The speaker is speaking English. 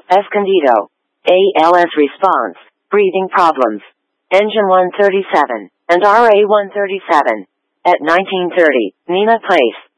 Escondido. ALS response, breathing problems. Engine 137, and RA 137. At 1930, Nina Place.